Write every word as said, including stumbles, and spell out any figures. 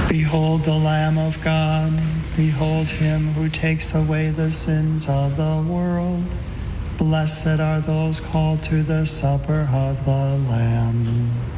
Behold the Lamb of God. Behold him who takes away the sins of the world. Blessed are those called to the supper of the Lamb.